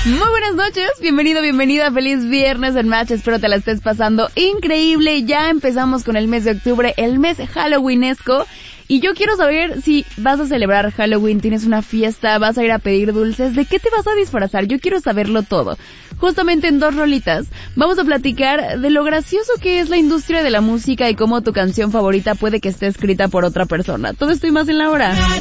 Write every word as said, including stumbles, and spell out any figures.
Muy buenas noches, bienvenido, bienvenida, feliz viernes en Match, espero te la estés pasando increíble. Ya empezamos con el mes de octubre, el mes halloweenesco, y yo quiero saber si vas a celebrar Halloween, tienes una fiesta, vas a ir a pedir dulces, ¿de qué te vas a disfrazar? Yo quiero saberlo todo. Justamente en dos rolitas vamos a platicar de lo gracioso que es la industria de la música y cómo tu canción favorita puede que esté escrita por otra persona. Todo esto y más en la hora.